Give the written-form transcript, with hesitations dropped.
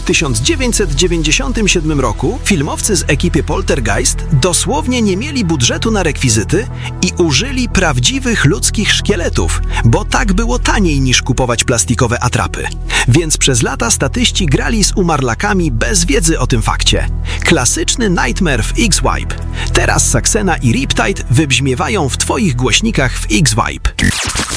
1997 roku filmowcy z ekipy Poltergeist dosłownie nie mieli budżetu na rekwizyty i użyli prawdziwych ludzkich szkieletów, bo tak było taniej niż kupować plastikowe atrapy. Więc przez lata statyści grali z umarlakami bez wiedzy o tym fakcie. Klasyczny Nightmare w X-Wipe. Teraz Saxena i Riptide wybrzmiewają w Twoich głośnikach w X-Wipe.